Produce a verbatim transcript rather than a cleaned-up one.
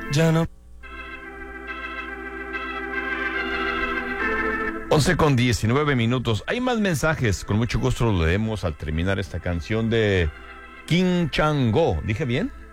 Ya no. once con diecinueve minutos. Hay más mensajes. Con mucho gusto los leemos al terminar esta canción de Kim Chang-go. ¿Dije bien?